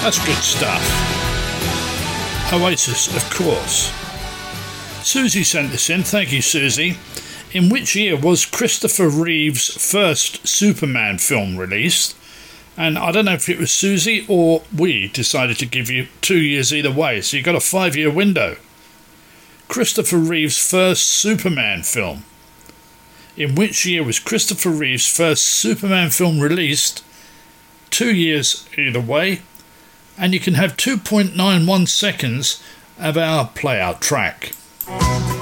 That's good stuff. Oasis, of course. Susie sent this in. Thank you, Susie. In which year was Christopher Reeve's first Superman film released? And I don't know if it was Susie or we decided to give you 2 years either way, so you got a 5-year window. Christopher Reeve's first Superman film. In which year was Christopher Reeve's first Superman film released? 2 years either way, and you can have 2.91 seconds of our play-out track.